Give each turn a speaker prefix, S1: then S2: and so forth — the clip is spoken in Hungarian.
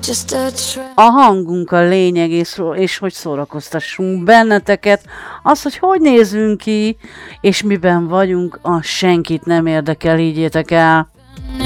S1: A hangunk a lényeg, és hogy szórakoztassunk benneteket. Az, hogy nézünk ki, és miben vagyunk, az senkit nem érdekel, higgyétek el.